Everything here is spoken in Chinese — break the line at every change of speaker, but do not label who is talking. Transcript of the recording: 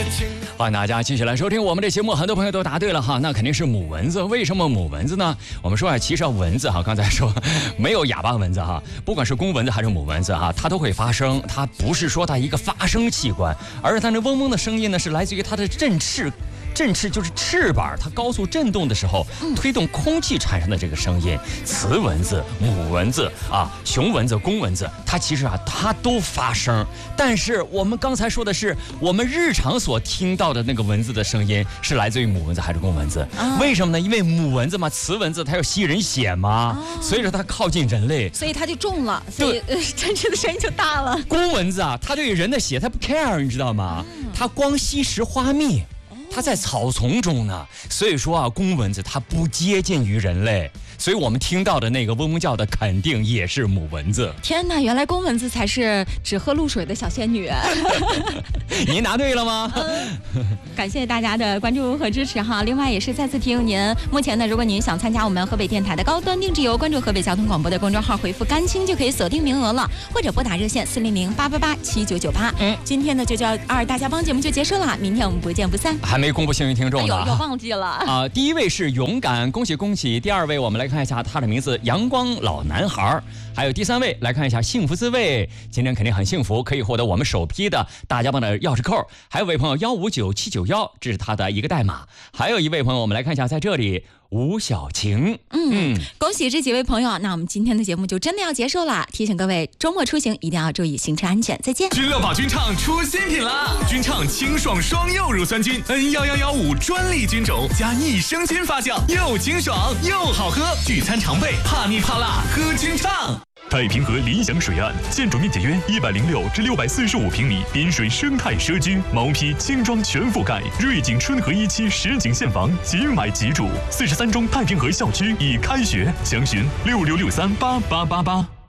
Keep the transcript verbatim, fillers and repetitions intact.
欢迎大家继续来收听我们的节目，很多朋友都答对了哈，那肯定是母蚊子。为什么母蚊子呢？我们说啊，其实蚊子哈，刚才说没有哑巴蚊子哈，不管是公蚊子还是母蚊子哈，它都会发声。它不是说它一个发声器官，而是它那嗡嗡的声音呢，是来自于它的振翅。振翅就是翅膀，它高速振动的时候推动空气产生的这个声音。雌蚊子、母蚊子啊，雄蚊子、公蚊子，它其实啊它都发声。但是我们刚才说的是我们日常所听到的那个蚊子的声音是来自于母蚊子还是公蚊子？啊、为什么呢？因为母蚊子嘛，雌蚊子它要吸人血嘛，啊、所以说它靠近人类，
所以它就重了，所以振翅的声音就大了。
公蚊子啊，它对人的血它不 care， 你知道吗？它光吸食花蜜。它在草丛中呢，所以说啊，公蚊子它不接近于人类，所以我们听到的那个嗡嗡叫的肯定也是母蚊子。
天哪，原来公蚊子才是只喝露水的小仙女。
您答对了吗？
嗯、感谢大家的关注和支持哈。另外也是再次提醒您，目前呢，如果您想参加我们河北电台的高端定制游，关注河北交通广播的公众号，回复甘青就可以锁定名额了，或者拨打热线四零零八八八七九九八。嗯，今天的就叫二大家帮节目就结束了，明天我们不见不散。
还没公布幸运听众呢，
有有忘记了啊、
呃！第一位是勇敢，恭喜恭喜！第二位我们来看一下他的名字，阳光老男孩。还有第三位来看一下幸福滋味，今天肯定很幸福，可以获得我们首批的大家帮的钥匙扣。还有位朋友幺五九七九幺，这是他的一个代码。还有一位朋友，我们来看一下，在这里吴小晴，
嗯，嗯恭喜这几位朋友。那我们今天的节目就真的要结束了，提醒各位周末出行一定要注意行车安全。再见。
君乐宝君畅出新品啦！君畅清爽双柚乳酸菌 N 一一一五专利菌种加益生菌发酵，又清爽又好喝，聚餐常备，怕腻怕辣喝君畅。太平河理想水岸，建筑面积约一百零六至六百四十五平米，滨水生态社区，毛坯轻装全覆盖，瑞景春和一期实景现房，即买即住。四十三中太平河校区已开学，详询六六六三八八八八。